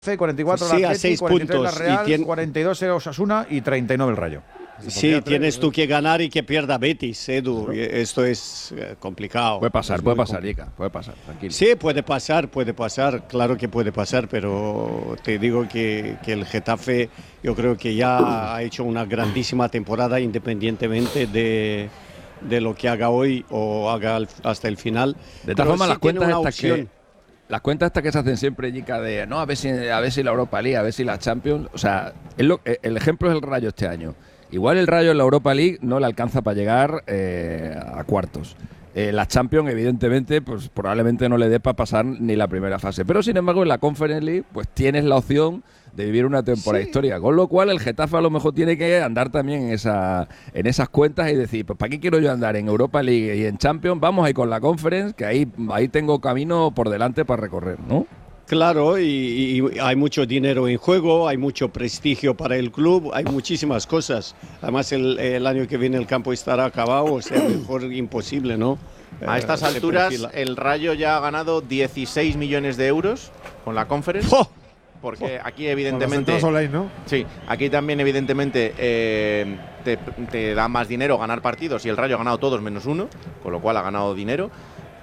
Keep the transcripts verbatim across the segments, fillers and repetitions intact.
cuarenta y cuatro sí, la a seis cuarenta y tres puntos, la Real, y tiene, cuarenta y dos el Osasuna y treinta y nueve el Rayo. Sí, tienes tú que ganar y que pierda Betis, Edu. Claro. Esto es eh, complicado. Puede pasar, es puede pasar, Ica, puede pasar, tranquilo. Sí, puede pasar, puede pasar, claro que puede pasar, pero te digo que, que el Getafe yo creo que ya ha hecho una grandísima temporada independientemente de, de lo que haga hoy o haga al, hasta el final. De todas formas, sí las cuentas una estas opción. que... Las cuentas estas que se hacen siempre, Ica, de no, a ver si a ver si la Europa League, a ver si la Champions, o sea, es lo, el ejemplo es el Rayo este año. Igual el Rayo en la Europa League no le alcanza para llegar eh, a cuartos. Eh, la Champions, evidentemente, pues probablemente no le dé para pasar ni la primera fase. Pero, sin embargo, en la Conference League, pues tienes la opción de vivir una temporada sí. histórica. Con lo cual, el Getafe a lo mejor tiene que andar también en, esa, en esas cuentas y decir, pues ¿para qué quiero yo andar en Europa League y en Champions? Vamos ahí con la Conference, que ahí, ahí tengo camino por delante para recorrer, ¿no? Claro, y, y hay mucho dinero en juego, hay mucho prestigio para el club, hay muchísimas cosas. Además, el, el año que viene el campo estará acabado, o sea, mejor imposible, ¿no? A estas eh, alturas, el Rayo ya ha ganado dieciséis millones de euros con la Conference. ¡Oh! Porque aquí, evidentemente. Soleil, ¿no? Sí, aquí también, evidentemente, eh, te, te da más dinero ganar partidos y el Rayo ha ganado todos menos uno, con lo cual ha ganado dinero.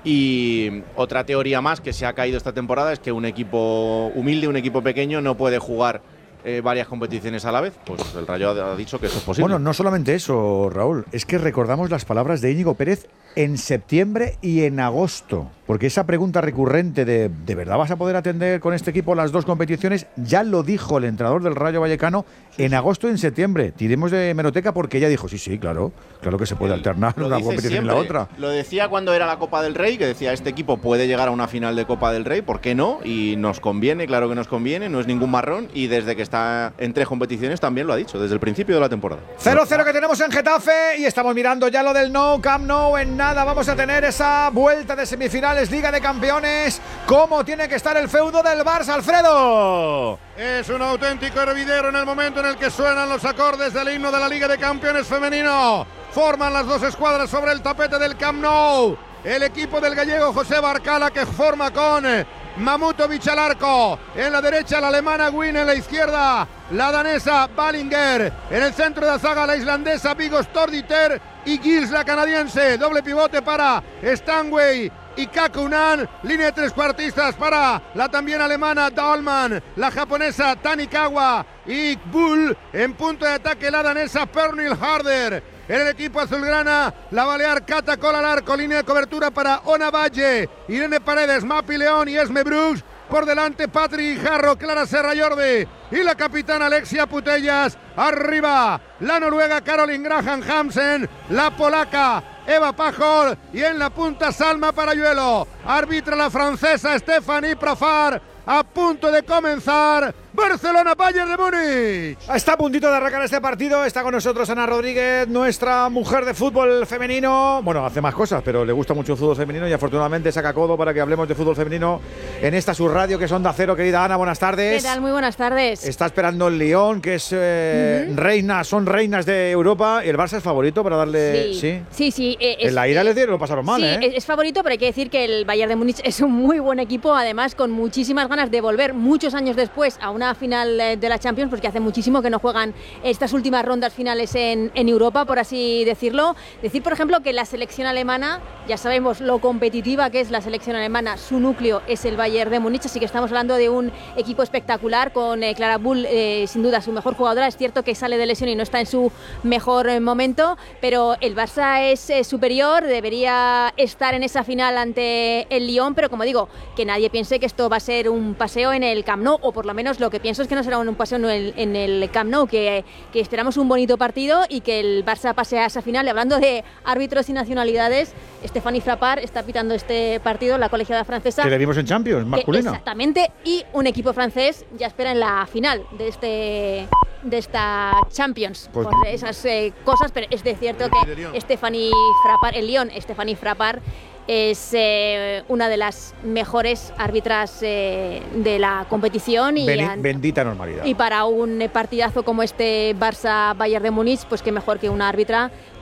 Y otra teoría más que se ha caído esta temporada es que un equipo humilde, un equipo pequeño, no puede jugar eh, varias competiciones a la vez. Pues el Rayo ha dicho que eso es posible. Bueno, no solamente eso, Raúl, es que recordamos las palabras de Íñigo Pérez en septiembre y en agosto. Porque esa pregunta recurrente de ¿de verdad vas a poder atender con este equipo las dos competiciones? Ya lo dijo el entrenador del Rayo Vallecano sí, en sí. agosto y en septiembre. Tiremos de hemeroteca porque ella dijo, sí, sí, claro, claro que se puede el, alternar una competición siempre. y la otra. Lo decía cuando era la Copa del Rey, que decía, este equipo puede llegar a una final de Copa del Rey, ¿por qué no? Y nos conviene, claro que nos conviene, no es ningún marrón, y desde que está en tres competiciones también lo ha dicho, desde el principio de la temporada. cero cero que tenemos en Getafe y estamos mirando ya lo del No Camp Nou. En nada vamos a tener esa vuelta de semifinales Liga de Campeones. ¿Cómo tiene que estar el feudo del Barça, Alfredo? Es un auténtico hervidero en el momento en el que suenan los acordes del himno de la Liga de Campeones femenino. Forman las dos escuadras sobre el tapete del Camp Nou. El equipo del gallego José Barcala, que forma con Mamutovic al arco. En la derecha la alemana Win, en la izquierda la danesa Ballinger. En el centro de la zaga la islandesa Viggo Storditer y Gils, la canadiense. Doble pivote para Stanway y Kakunan, línea de trescuartistas para la también alemana Dahlmann, la japonesa Tanikawa y Bull. En punto de ataque la danesa Pernil Harder. En el equipo azulgrana, la balear Cata Cola al arco, línea de cobertura para Ona Valle, Irene Paredes, Mapi León y Esme Brooks. Por delante Patri Jarro, Clara Serra Jordi y la capitana Alexia Putellas. Arriba la noruega Caroline Graham Hansen, la polaca Eva Pajol y en la punta Salma Parayuelo. Arbitra la francesa Stephanie Profar. A punto de comenzar Barcelona Bayern de Múnich. Está a puntito de arrancar este partido. Está con nosotros Ana Rodríguez, nuestra mujer de fútbol femenino. Bueno, hace más cosas, pero le gusta mucho el fútbol femenino y afortunadamente saca codo para que hablemos de fútbol femenino en esta subradio que es Onda Cero. Querida Ana, buenas tardes. ¿Qué tal? Muy buenas tardes. Está esperando el Lyon, que es eh, uh-huh. reina, son reinas de Europa. ¿Y el Barça es favorito para darle...? Sí, sí. sí, sí eh, en la ira les dieron, lo pasaron mal, sí, ¿eh? es favorito, pero hay que decir que el Bayern de Múnich es un muy buen equipo, además con muchísimas ganas de volver muchos años después a una final de la Champions, porque hace muchísimo que no juegan estas últimas rondas finales en, en Europa, por así decirlo. Decir, por ejemplo, que la selección alemana, ya sabemos lo competitiva que es la selección alemana, su núcleo es el Bayern de Múnich, así que estamos hablando de un equipo espectacular con eh, Clara Bull, eh, sin duda su mejor jugadora. Es cierto que sale de lesión y no está en su mejor eh, momento, pero el Barça es eh, superior, debería estar en esa final ante el Lyon, pero como digo, que nadie piense que esto va a ser un paseo en el Camp Nou, o por lo menos lo que pienso es que no será un paseo en el Camp Nou, que, que esperamos un bonito partido y que el Barça pase a esa final. Y hablando de árbitros y nacionalidades, Stephanie Frappart está pitando este partido, la colegiada francesa. Que le vimos en Champions, masculina. Exactamente, y un equipo francés ya espera en la final de este de esta Champions, pues, por esas eh, cosas, pero es de cierto que Stephanie Frappart, el Lyon, Stephanie Frappart, es eh, una de las mejores árbitras eh, de la competición y Beni, bendita normalidad. Y para un partidazo como este Barça-Bayern de Múnich, pues qué mejor que una árbitra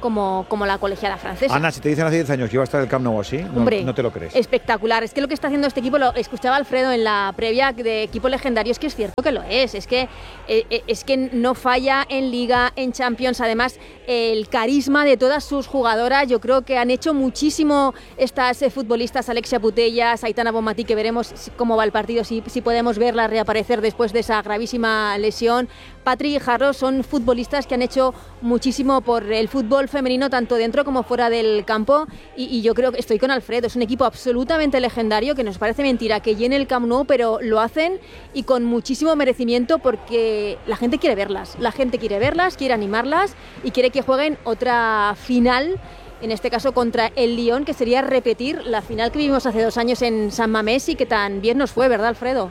como, como la colegiada francesa. Ana, si te dicen hace diez años que iba a estar el Camp Nou así, no, Hombre, no te lo crees. Espectacular. Es que lo que está haciendo este equipo, lo escuchaba Alfredo en la previa de equipo legendario, es que es cierto que lo es. Es que, eh, es que no falla en Liga, en Champions. Además, el carisma de todas sus jugadoras, yo creo que han hecho muchísimo estas eh, futbolistas, Alexia Putellas, Aitana Bonmatí, que veremos cómo va el partido, si, si podemos verla reaparecer después de esa gravísima lesión. Patri y Jarro son futbolistas que han hecho muchísimo por el fútbol femenino, tanto dentro como fuera del campo, y, y yo creo que estoy con Alfredo, es un equipo absolutamente legendario, que nos parece mentira que llene el Camp Nou, pero lo hacen y con muchísimo merecimiento, porque la gente quiere verlas, la gente quiere verlas, quiere animarlas y quiere que jueguen otra final, en este caso contra el Lyon, que sería repetir la final que vivimos hace dos años en San Mamés y que tan bien nos fue, ¿verdad, Alfredo?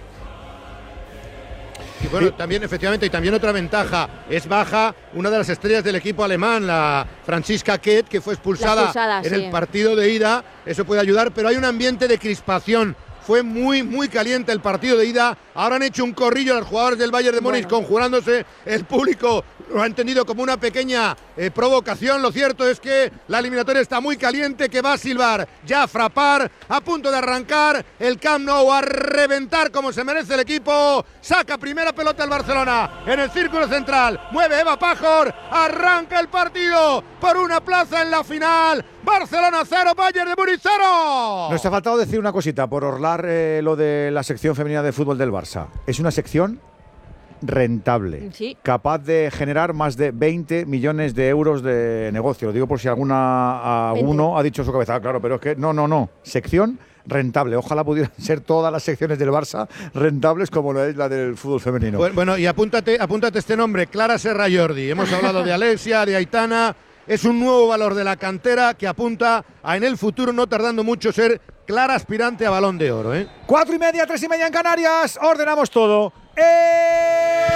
Y bueno, también efectivamente, y también otra ventaja, es baja una de las estrellas del equipo alemán, la Franziska Kett, que fue expulsada, expulsada en sí. el partido de ida, eso puede ayudar, pero hay un ambiente de crispación. Fue muy, muy caliente el partido de ida. Ahora han hecho un corrillo los jugadores del Bayern de Múnich, bueno, conjurándose. El público lo ha entendido como una pequeña eh, provocación. Lo cierto es que la eliminatoria está muy caliente, que va a silbar ya a frapar, a punto de arrancar el Camp Nou, a reventar como se merece el equipo. Saca primera pelota el Barcelona en el círculo central. Mueve Eva Pajor. Arranca el partido por una plaza en la final. Barcelona cero, Bayern de Múnich cero. Nos ha faltado decir una cosita por orlar eh, lo de la sección femenina de fútbol del Barça. Es una sección rentable, sí, capaz de generar más de veinte millones de euros de negocio. Lo digo por si alguna alguno ha dicho en su cabeza, claro, pero es que no, no, no. Sección rentable. Ojalá pudieran ser todas las secciones del Barça rentables como lo es la del fútbol femenino. Bueno, bueno y apúntate, apúntate este nombre, Clara Serra Jordi. Hemos hablado de Alexia, de Aitana. Es un nuevo valor de la cantera que apunta a en el futuro, no tardando mucho, ser clara aspirante a Balón de Oro, ¿eh? Cuatro y media, tres y media en Canarias. Ordenamos todo. ¡Eh!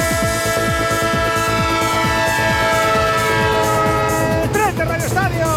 ¡Tren de Radio Estadio!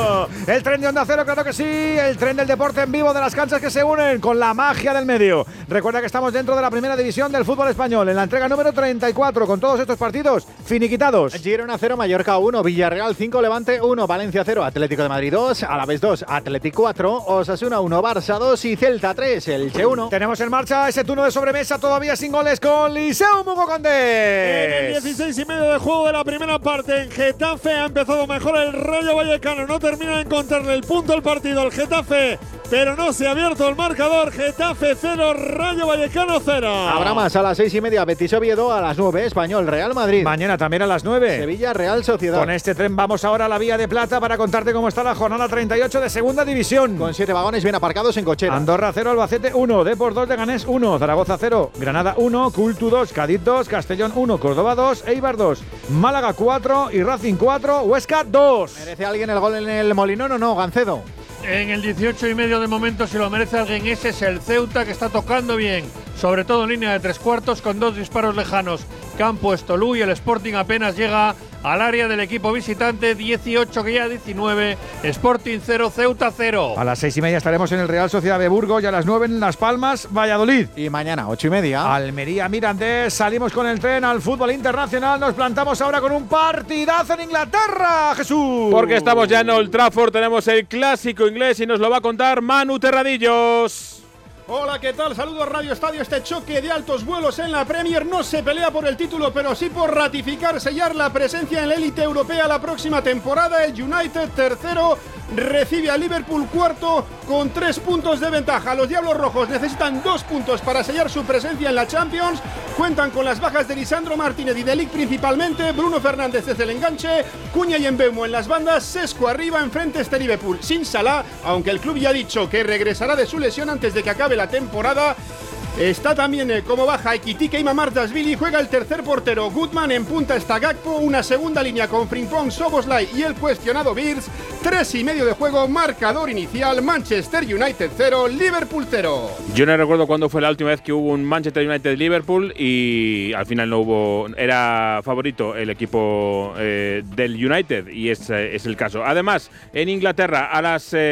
El tren de Onda Cero, claro que sí. El tren del deporte en vivo de las canchas que se unen con la magia del medio. Recuerda que estamos dentro de la primera división del fútbol español, en la entrega número treinta y cuatro, con todos estos partidos finiquitados. Girona cero, Mallorca uno, Villarreal cinco, Levante uno, Valencia cero, Atlético de Madrid dos, Alavés dos, Atlético cuatro, Osasuna uno, Barça dos y Celta tres, Elche uno. Tenemos en marcha ese turno de sobremesa todavía sin goles con Liceo Mugo Condés. En el dieciséis y medio de juego de la primera parte, en Getafe ha empezado mejor el Rayo Vallecano. No termina de encontrarle el punto al partido al Getafe, pero no se ha abierto el marcador. Getafe cero, Rayo Vallecano cero. Habrá más a las seis y media, Betis Oviedo, a las nueve, Español Real Madrid. Mañana también a las nueve. Sevilla Real Sociedad. Con este tren vamos ahora a la Vía de Plata para contarte cómo está la jornada treinta y ocho de Segunda División. Con siete vagones bien aparcados en cochera. Andorra cero, Albacete uno, Depor dos, Leganés uno, Zaragoza cero, Granada uno, Cultu dos, Cádiz dos, Castellón uno, Córdoba dos, Eibar dos, Málaga cuatro y Racing cuatro, Huesca dos. ¿Merece alguien el gol en el Molinón o no, Gancedo? En el dieciocho y medio de momento, si lo merece alguien, ese es el Ceuta, que está tocando bien, sobre todo en línea de tres cuartos, con dos disparos lejanos que han puesto Lu, y el Sporting apenas llega al área del equipo visitante. Dieciocho que ya diecinueve, Sporting cero, Ceuta cero. A las seis y media estaremos en el Real Sociedad de Burgos y a las nueve en Las Palmas, Valladolid. Y mañana, ocho y media. Almería, Mirandés, salimos con el tren al fútbol internacional. Nos plantamos ahora con un partidazo en Inglaterra, Jesús. Porque estamos ya en Old Trafford, tenemos el clásico inglés y nos lo va a contar Manu Terradillos. Hola, ¿qué tal? Saludos Radio Estadio. Este choque de altos vuelos en la Premier no se pelea por el título, pero sí por ratificar, sellar la presencia en la élite europea la próxima temporada. El United, tercero, recibe a Liverpool, cuarto, con tres puntos de ventaja. Los Diablos Rojos necesitan dos puntos para sellar su presencia en la Champions. Cuentan con las bajas de Lisandro Martínez y de Ligt principalmente. Bruno Fernández desde el enganche, Cuña y Mbeumo en las bandas, Sesco arriba, enfrente este Liverpool sin Salah, aunque el club ya ha dicho que regresará de su lesión antes de que acabe la temporada. Está también eh, como baja Ekitike y Mamardashvili. Juega el tercer portero Goodman, en punta está Gakpo, una segunda línea con Frimpong, Szoboszlai y el cuestionado Beers. Tres y medio de juego, marcador inicial, Manchester United cero, Liverpool cero. Yo no recuerdo cuándo fue la última vez que hubo un Manchester United-Liverpool y al final no hubo, era favorito el equipo eh, del United, y es, eh, es el caso. Además, en Inglaterra a las... Eh,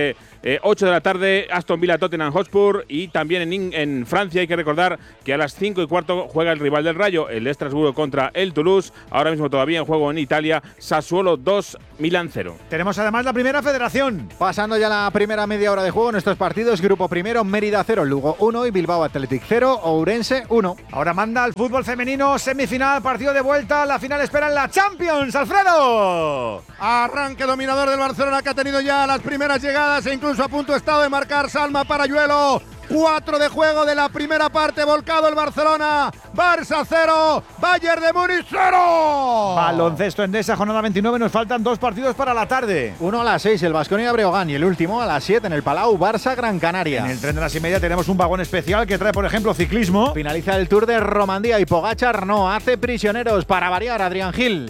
Eh, ocho de la tarde, Aston Villa Tottenham Hotspur. Y también en, en Francia hay que recordar que a las cinco y cuarto juega el rival del Rayo, el Estrasburgo contra el Toulouse. Ahora mismo todavía en juego en Italia, Sassuolo dos, Milán cero. Tenemos además la primera federación. Pasando ya la primera media hora de juego en estos partidos, grupo primero, Mérida cero, Lugo uno y Bilbao Athletic cero, Ourense uno. Ahora manda el fútbol femenino, semifinal, partido de vuelta, la final espera en la Champions. ¡Alfredo! Arranque dominador del Barcelona, que ha tenido ya las primeras llegadas e incluso a punto estado de marcar Salma Parayuelo. Cuatro de juego de la primera parte, volcado el Barcelona. Barça cero, Bayern de Múnich cero. Baloncesto Endesa, jornada veintinueve, nos faltan dos partidos para la tarde. Uno a las seis, el Baskonia Breogán, y el último a las siete en el Palau, Barça Gran Canaria. En el tren de las y media tenemos un vagón especial que trae, por ejemplo, ciclismo. Finaliza el Tour de Romandía y Pogačar no hace prisioneros, para variar, Adrián Gil.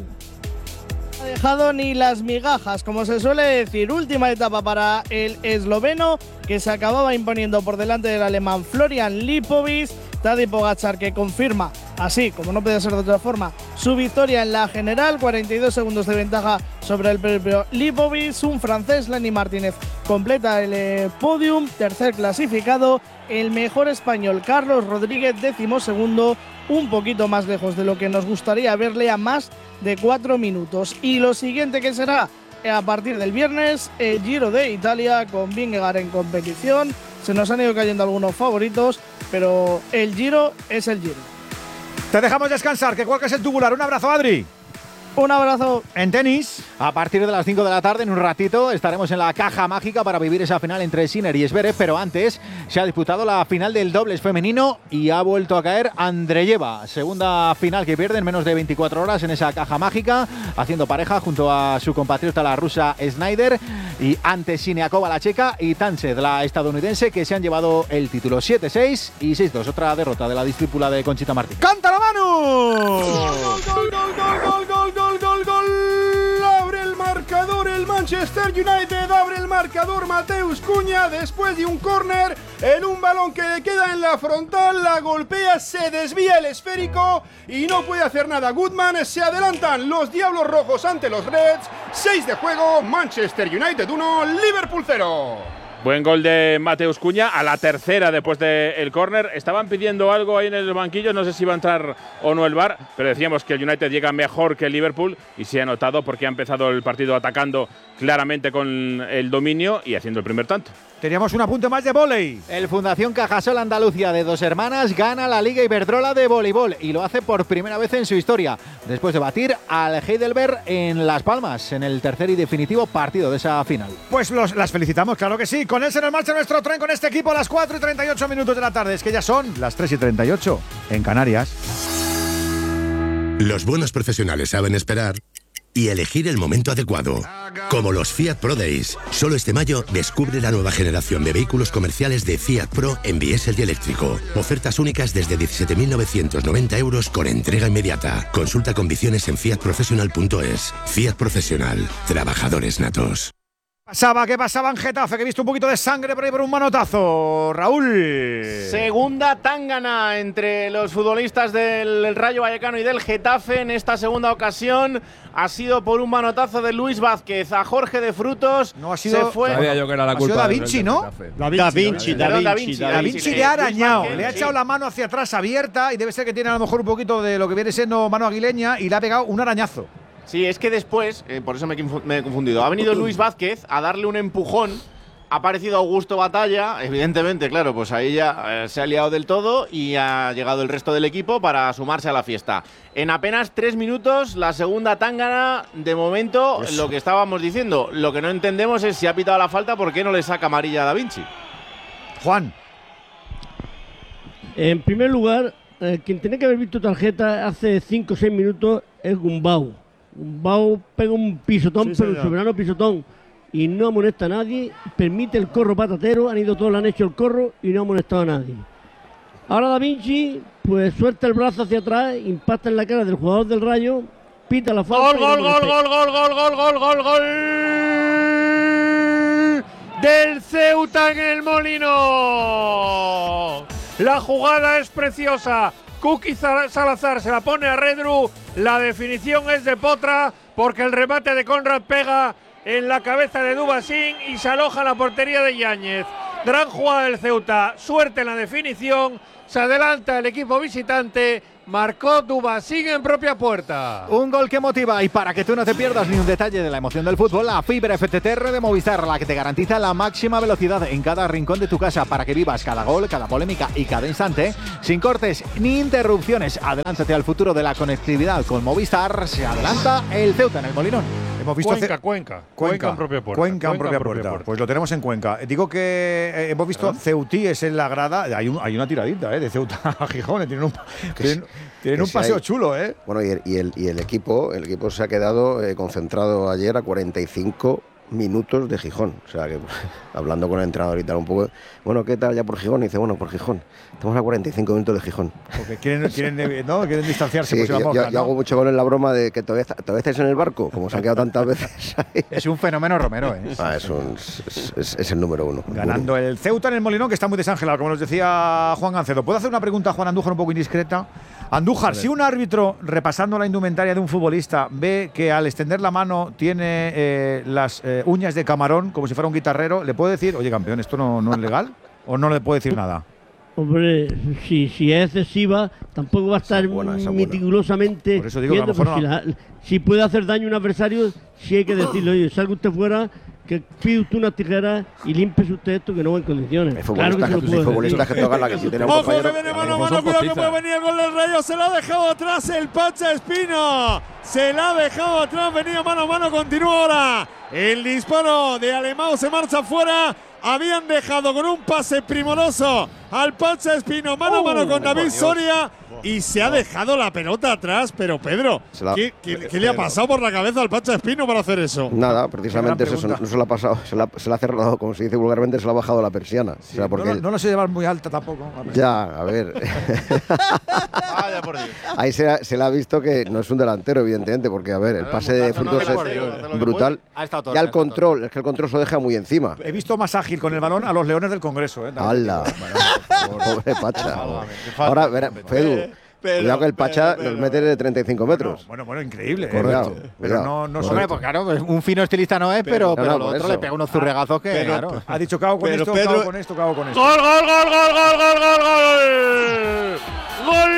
No ha dejado ni las migajas, como se suele decir. Última etapa para el esloveno, que se acababa imponiendo por delante del alemán Florian Lipovic. Tadej Pogačar, que confirma, así como no puede ser de otra forma, su victoria en la general. cuarenta y dos segundos de ventaja sobre el propio Lipovic. Un francés, Lenny Martínez, completa el eh, podium. Tercer clasificado, el mejor español, Carlos Rodríguez, décimo segundo, un poquito más lejos de lo que nos gustaría verle, a más de cuatro minutos. Y lo siguiente que será a partir del viernes, el Giro de Italia, con Vingegaard en competición. Se nos han ido cayendo algunos favoritos, pero el Giro es el Giro. Te dejamos descansar, que cuelgues el tubular. Un abrazo, Adri. Un abrazo. En tenis, a partir de las cinco de la tarde, en un ratito, estaremos en la caja mágica para vivir esa final entre Sinner y Zverev, pero antes se ha disputado la final del dobles femenino y ha vuelto a caer Andreyeva. Segunda final que pierde en menos de veinticuatro horas en esa caja mágica, haciendo pareja junto a su compatriota, la rusa Snyder, y ante Siniakova, la checa, y Tánchez, la estadounidense, que se han llevado el título siete seis y seis dos. Otra derrota de la discípula de Conchita Martín. ¡Canta la mano! ¡Gol, gol, gol, gol, gol, gol, gol, gol, gol! Abre el marcador el Manchester United, abre el marcador Mateus Cunha después de un córner en un balón que le queda en la frontal, la golpea, se desvía el esférico y no puede hacer nada. Goodman, se adelantan los Diablos Rojos ante los Reds. seis de juego, Manchester United uno, Liverpool cero. Buen gol de Mateus Cunha, a la tercera después del córner. Estaban pidiendo algo ahí en el banquillo, no sé si iba a entrar o no el V A R, pero decíamos que el United llega mejor que el Liverpool y se ha notado porque ha empezado el partido atacando claramente con el dominio y haciendo el primer tanto. Teníamos un apunte más de vóley. El Fundación Cajasol Andalucía de Dos Hermanas gana la Liga Iberdrola de voleibol y lo hace por primera vez en su historia, después de batir al Heidelberg en Las Palmas en el tercer y definitivo partido de esa final. Pues los, las felicitamos, claro que sí. Con él se nos marcha nuestro tren con este equipo a las cuatro y treinta y ocho minutos de la tarde. Es que ya son las tres y treinta y ocho en Canarias. Los buenos profesionales saben esperar y elegir el momento adecuado. Como los Fiat Pro Days. Solo este mayo descubre la nueva generación de vehículos comerciales de Fiat Pro en diésel y eléctrico. Ofertas únicas desde diecisiete mil novecientos noventa euros con entrega inmediata. Consulta condiciones en fiat professional punto es. Fiat Profesional. Trabajadores natos. Pasaba, ¿qué pasaba en Getafe? Que he visto un poquito de sangre por ahí por un manotazo. Raúl. Segunda tángana entre los futbolistas del Rayo Vallecano y del Getafe. En esta segunda ocasión ha sido por un manotazo de Luis Vázquez a Jorge de Frutos. No ha sido. Se fue. Sabía yo que era la ha culpa sido Da del Vinci, ¿no? Da Vinci, Da Vinci, Da Vinci, Da Vinci, Da Vinci le ha arañado, le ha sí. echado la mano hacia atrás abierta y debe ser que tiene a lo mejor un poquito de lo que viene siendo mano aguileña y le ha pegado un arañazo. Sí, es que después, eh, por eso me, me he confundido, ha venido Luis Vázquez a darle un empujón, ha aparecido Augusto Batalla, evidentemente, claro, pues ahí ya eh, se ha liado del todo y ha llegado el resto del equipo para sumarse a la fiesta. En apenas tres minutos, la segunda tángana, de momento, eso. Lo que estábamos diciendo, lo que no entendemos es si ha pitado la falta, ¿por qué no le saca amarilla a Da Vinci? Juan. En primer lugar, eh, quien tenía que haber visto tarjeta hace cinco o seis minutos es Gumbau. Gumbau pega un pisotón, sí, pero un soberano pisotón, y no amonesta a nadie, permite el corro patatero, han ido todos, le han hecho el corro y no ha amonestado a nadie. Ahora Da Vinci, pues suelta el brazo hacia atrás, impacta en la cara del jugador del Rayo, pita la falta. Gol, gol, gol, gol, gol, gol, gol, gol, gol, gol del Ceuta en el Molino. La jugada es preciosa. Kuki Salazar se la pone a Redru. La definición es de Potra porque el remate de Conrad pega en la cabeza de Dubasín y se aloja en la portería de Yáñez. Gran jugada del Ceuta, suerte en la definición, se adelanta el equipo visitante, marcó Dubasín en propia puerta. Un gol que motiva, y para que tú no te pierdas ni un detalle de la emoción del fútbol, la fibra F T T R de Movistar, la que te garantiza la máxima velocidad en cada rincón de tu casa para que vivas cada gol, cada polémica y cada instante sin cortes ni interrupciones. Adelántate al futuro de la conectividad con Movistar. Se adelanta el Ceuta en el Molinón. Hemos visto Cuenca, Ce- Cuenca, Cuenca, Cuenca en propia puerta. Cuenca en Cuenca propia en propia puerta. puerta. Pues lo tenemos en Cuenca. Digo que eh, hemos visto Ceutíes en la grada. Hay, un, hay una tiradita eh, de Ceuta a Gijón. Tienen un, tienen, tienen un si paseo hay- chulo, ¿eh? Bueno, y el, y el, y el equipo el equipo se ha quedado eh, concentrado ayer a cuarenta y cinco minutos de Gijón. O sea, que hablando con el entrenador y tal un poco, bueno, ¿qué tal ya por Gijón? Y dice, bueno, por Gijón. Estamos a cuarenta y cinco minutos de Gijón. Porque quieren, quieren, eh, ¿no? quieren distanciarse. Sí, pues, yo, la yo- mosca, yo ¿no? hago mucho con él la broma de que todavía, todavía estáis en el barco, como se han quedado tantas veces ahí. Es un fenómeno Romero, ¿eh? Ah, es, un- es- es- es el número uno. Ganando el Ceuta en el Molinón, que está muy desangelado, como nos decía Juan Gancedo. ¿Puedo hacer una pregunta a Juan Andújar un poco indiscreta? Andújar, si un árbitro, repasando la indumentaria de un futbolista, ve que al extender la mano tiene eh, las eh, uñas de camarón, como si fuera un guitarrero, ¿le puede decir, oye, campeón, esto no, no es legal? ¿O no le puede decir nada? Hombre, si, si es excesiva, tampoco va a estar buena, esa buena. meticulosamente Por eso digo que a lo viendo, mejor pues, si, la- si puede hacer daño a un adversario, sí hay que decirle, oye, salga usted fuera, que pide usted unas tijeras y límpese usted esto que no va en condiciones. Hay Claro que futbolistas se lo que, puede hay futbolistas que decir. tocan la que si tiene un Ojo que compañero. viene mano a Son mano, cuidado que postizas. puede venir el gol del Rayo, se la ha dejado atrás el Pacha Espino, se la ha dejado atrás, venía mano a mano, continúa ahora el disparo de Alemão, se marcha fuera, habían dejado con un pase primoroso al Pacha Espino, mano a mano con David Soria y se ha dejado la pelota atrás, pero Pedro, Se la- ¿qué, qué- qué le ha pasado por la cabeza al Pacha Espino para hacer eso? Nada, precisamente Qué gran es eso, no, pregunta. no se la ha pasado, se la, se la ha cerrado, como se dice vulgarmente, se la ha bajado la persiana. o sea, porque no, él- no lo sé llevar muy alta tampoco. ya, a ver. Vaya por Dios. Ahí se, la- se le ha visto que no es un delantero, evidentemente, porque, a ver, el pase de frutos es brutal. Ha estado todo Ya el el rato. control, es que el control se lo deja muy encima. He visto más ágil con el balón a los Leones del Congreso. ¿eh? ¡Hala! Pobre Pacha. Ahora, verá, Fedu, Pero- cuidado que el Pacha pero- nos mete de treinta y cinco metros. Bueno, bueno, increíble. ¿eh? Cuidado, Pero cuidado. no, no Correcto. Hombre, pues claro, pues un fino estilista no es, pero, No, pero no, lo por otro eso. le pega unos zurregazos que, pero- claro. Ha dicho, cago con Pero esto, Pedro- cago con esto, cago con esto. Gol, gol, gol, gol, gol, gol, gol, gol, gol.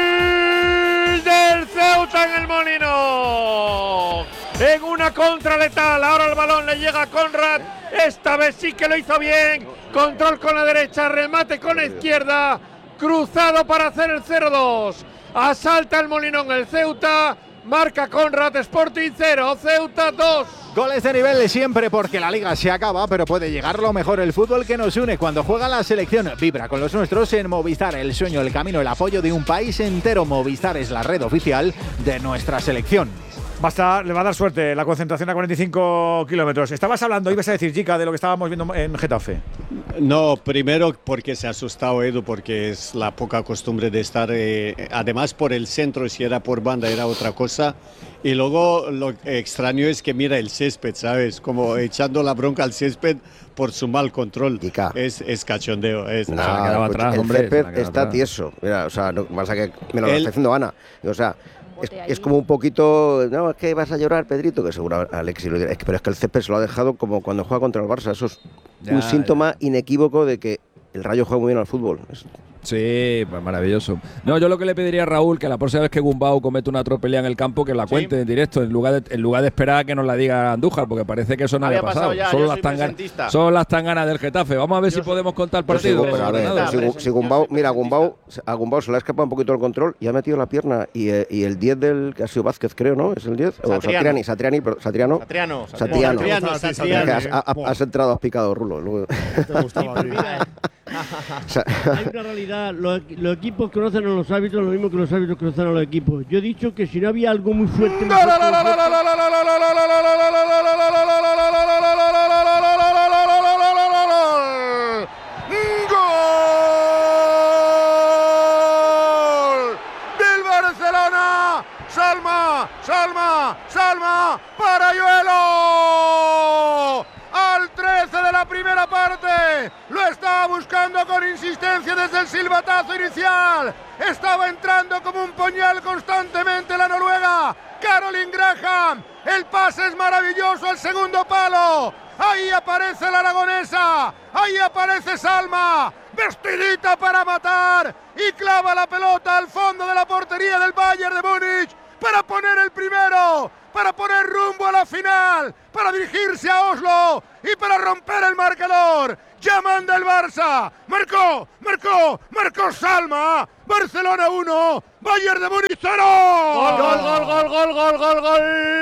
Gol del Ceuta en el Molinón. En una contra letal. Ahora el balón le llega a Conrad. Esta vez sí que lo hizo bien. Control con la derecha, remate con la izquierda. Cruzado para hacer el cero dos. Asalta el Molinón el Ceuta. Marca Conrad, Sporting cero, Ceuta dos. Goles de nivel de siempre porque la liga se acaba, pero puede llegar lo mejor el fútbol que nos une cuando juega la selección. Vibra con los nuestros en Movistar, el sueño, el camino, el apoyo de un país entero. Movistar es la red oficial de nuestra selección. Basta, le va a dar suerte la concentración a cuarenta y cinco kilómetros. Estabas hablando, ibas a decir, chica, de lo que estábamos viendo en Getafe. No, primero porque se ha asustado Edu, porque es la poca costumbre de estar, eh, además por el centro, si era por banda era otra cosa. Y luego lo extraño es que mira el césped, ¿sabes? Como echando la bronca al césped por su mal control. Chica. Es, es cachondeo. Es, Nah, quedaba escucha, atrás, el hombre, se césped la quedaba está atrás. tieso. Mira, o sea, no, pasa que me lo Él- está diciendo Ana. O sea, es, es como un poquito, no, es que vas a llorar, Pedrito, que seguro Alexis lo dirá. Es que- pero es que el césped se lo ha dejado como cuando juega contra el Barça. Eso es Ya, un síntoma ya. inequívoco de que el Rayo juega muy bien al fútbol. Es- Sí, pues maravilloso. No, yo lo que le pediría a Raúl, que la próxima vez que Gumbau comete una tropelía en el campo, que la cuente en directo, en lugar de, en lugar de esperar a que nos la diga Andújar, porque parece que eso no Había había pasado. pasado ya, Solo yo las soy tanganas, presentista. son las tanganas del Getafe. Vamos a ver si podemos contar el Pero si, partido. pero a ver, Nada. si, Gu- si Gumbau, mira, Gumbau, a Gumbau se le ha escapado un poquito el control y ha metido la pierna. Y, eh, y el diez del, que ha sido Vázquez, creo, ¿no? ¿Es el diez? O Satriano. Satriani, Satriani, pero- Satriano. Satriano. Satriano. Satriano, Es que Satriano. has, ha- ha- has entrado, has picado Rulo. Luego- Te gustaba, tío. O sea, Hay una realidad, los, los equipos conocen a los árbitros lo mismo que los árbitros conocen a los equipos. Yo he dicho que si no había algo muy fuerte, muy fuerte, muy fuerte, ¡Gol! ¡Del Barcelona! ¡Salma! ¡Salma! ¡Salma! ¡Parayuelo! Al trece de la primera parte. Lo estaba buscando con insistencia desde el silbatazo inicial. Estaba entrando como un puñal constantemente la Noruega. Caro Rolling Graham. El pase es maravilloso, el segundo palo. Ahí aparece la aragonesa. Ahí aparece Salma. Vestidita para matar. Y clava la pelota al fondo de la portería del Bayern de Múnich. Para poner el primero. Para poner rumbo a la final. Para dirigirse a Oslo. Y para romper el marcador. Ya manda el Barça. Marcó, marcó, marcó Salma. Barcelona uno. Bayern de Múnich cero. Gol, gol, gol, gol, gol, gol, gol, gol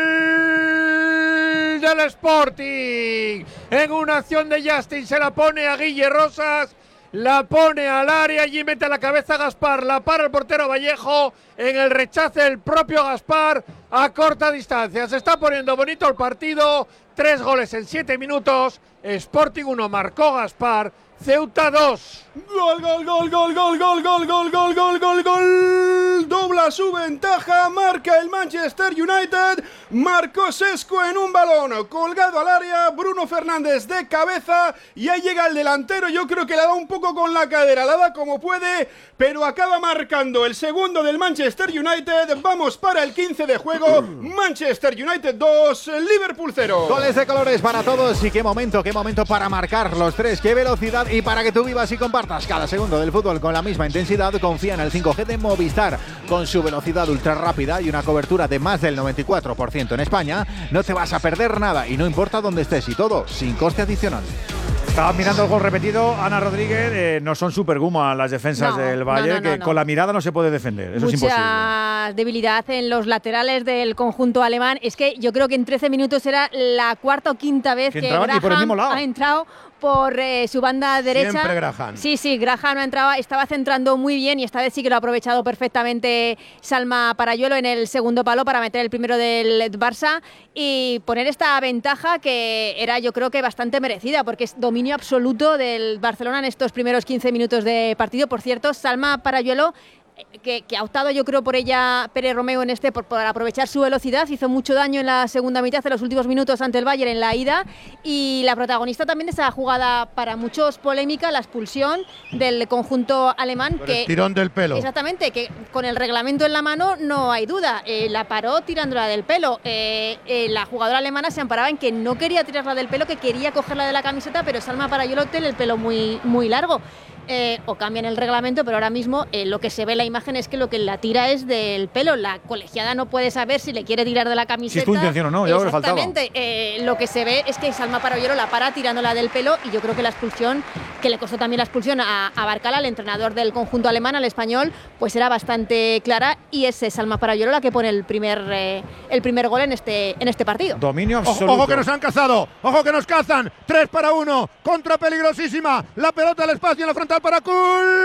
del Sporting. En una acción de Justin se la pone a Guille Rosas. La pone al área, allí mete la cabeza a Gaspar, la para el portero Vallejo, en el rechace el propio Gaspar a corta distancia. Se está poniendo bonito el partido, tres goles en siete minutos, Sporting uno, marcó Gaspar, Ceuta dos. Gol, gol, gol, gol, gol, gol, gol, gol, gol, gol, gol, gol. Dobla su ventaja, marca el Manchester United. Marcó Sesco en un balón colgado al área, Bruno Fernández de cabeza y ahí llega el delantero. Yo creo que la da un poco con la cadera, la da como puede, pero acaba marcando el segundo del Manchester United. Vamos para el quince de juego. Manchester United dos, Liverpool cero. Goles de colores para todos y qué momento, qué momento para marcar los tres, qué velocidad y para que tú vivas y compartas cada segundo del fútbol con la misma intensidad. Confía en el cinco G de Movistar. Con su velocidad ultra rápida y una cobertura de más del noventa y cuatro por ciento en España, no te vas a perder nada y no importa dónde estés y todo sin coste adicional. Estaba mirando el gol repetido, Ana Rodríguez, eh, no son super guma las defensas no, del Bayern, no, no, no, que no. con la mirada no se puede defender, eso Mucha es imposible. debilidad en los laterales del conjunto alemán. Es que yo creo que en trece minutos era la cuarta o quinta vez que, que entraban y por el mismo Graham lado. ha entrado por eh, su banda derecha. Siempre Graham. Sí, sí, Graham no entraba, estaba centrando muy bien y esta vez sí que lo ha aprovechado perfectamente Salma Parayuelo en el segundo palo para meter el primero del Barça y poner esta ventaja que era, yo creo que bastante merecida, porque es dominio absoluto del Barcelona en estos primeros quince minutos de partido. Por cierto, Salma Parayuelo, Que, que ha optado yo creo por ella Pérez Romeo en este, por, por aprovechar su velocidad, hizo mucho daño en la segunda mitad, en los últimos minutos ante el Bayern en la ida, y la protagonista también de esa jugada para muchos polémica, la expulsión del conjunto alemán. Por que el tirón del pelo. Exactamente, que con el reglamento en la mano no hay duda, eh, la paró tirándola del pelo. Eh, eh, la jugadora alemana se amparaba en que no quería tirarla del pelo, que quería cogerla de la camiseta, pero Salma Parayuelo tiene el pelo muy, muy largo. Eh, o cambian el reglamento, pero ahora mismo eh, lo que se ve en la imagen es que lo que la tira es del pelo. La colegiada no puede saber si le quiere tirar de la camiseta. Si es tu intención o no, ya lo que faltaba. Exactamente. Eh, lo que se ve es que Salma Parayuelo la para tirándola del pelo y yo creo que la expulsión, que le costó también la expulsión a, a Barcala, el entrenador del conjunto alemán, al español, pues era bastante clara y es Salma Parayuelo la que pone el primer, eh, el primer gol en este, en este partido. Dominio Ojo, absoluto. ojo que nos han cazado, ojo que nos cazan. tres para uno, contra peligrosísima. La pelota al espacio en la frontal para Kul.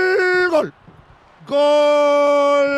Gol. Gol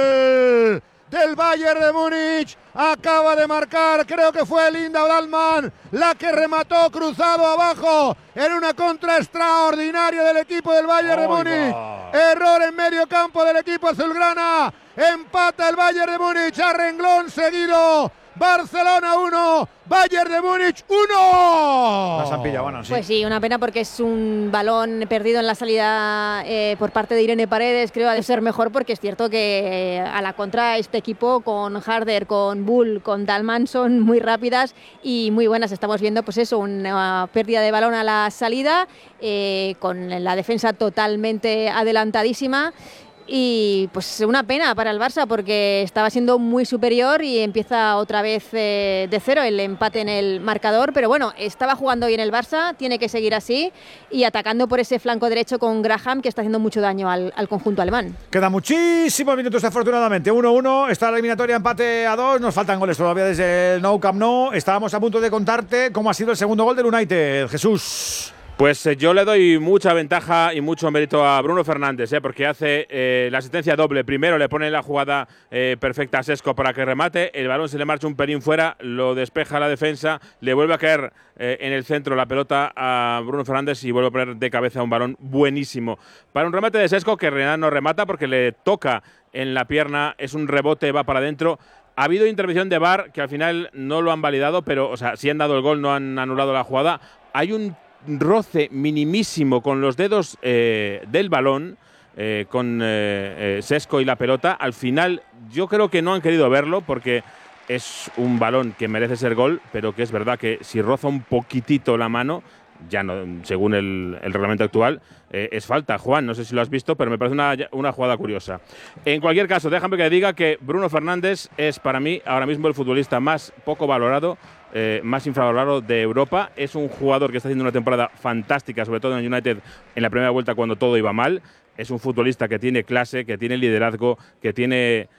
del Bayern de Múnich. Acaba de marcar, creo que fue Linda Dahlmann la que remató cruzado abajo en una contra extraordinaria del equipo del Bayern de Múnich. Error en medio campo del equipo azulgrana. Empata el Bayern de Múnich a renglón seguido. Barcelona uno, Bayern de Múnich uno. Las han pillado, bueno, sí. Pues sí, una pena porque es un balón perdido en la salida eh, por parte de Irene Paredes. Creo ha de ser mejor porque es cierto que eh, a la contra este equipo con Harder, con Bull, con Dahlmann son muy rápidas y muy buenas. Estamos viendo pues eso, una pérdida de balón a la salida eh, con la defensa totalmente adelantadísima. Y pues una pena para el Barça porque estaba siendo muy superior y empieza otra vez eh, de cero el empate en el marcador, pero bueno, estaba jugando bien el Barça, tiene que seguir así y atacando por ese flanco derecho con Graham, que está haciendo mucho daño al, al conjunto alemán. Quedan muchísimos minutos afortunadamente, uno uno, está la eliminatoria empate a dos, nos faltan goles todavía desde el Nou Camp Nou. Estábamos a punto de contarte cómo ha sido el segundo gol del United, Jesús. Pues eh, yo le doy mucha ventaja y mucho mérito a Bruno Fernández, eh, porque hace eh, la asistencia doble. Primero le pone la jugada eh, perfecta a Sesco para que remate, el balón se le marcha un pelín fuera, lo despeja la defensa, le vuelve a caer eh, en el centro la pelota a Bruno Fernández y vuelve a poner de cabeza un balón buenísimo. Para un remate de Sesco que Renan no remata porque le toca en la pierna, es un rebote, va para adentro. Ha habido intervención de V A R que al final no lo han validado, pero o sea, sí han dado el gol, no han anulado la jugada. Hay un roce minimísimo con los dedos eh, del balón, eh, con eh, eh, Sesco y la pelota. Al final yo creo que no han querido verlo porque es un balón que merece ser gol, pero que es verdad que si roza un poquitito la mano, ya no, según el, el reglamento actual, eh, es falta. Juan, no sé si lo has visto, pero me parece una, una jugada curiosa. En cualquier caso, déjame que diga que Bruno Fernández es para mí ahora mismo el futbolista más poco valorado, eh, más infravalorado de Europa. Es un jugador que está haciendo una temporada fantástica, sobre todo en el United en la primera vuelta cuando todo iba mal. Es un futbolista que tiene clase, que tiene liderazgo, que tiene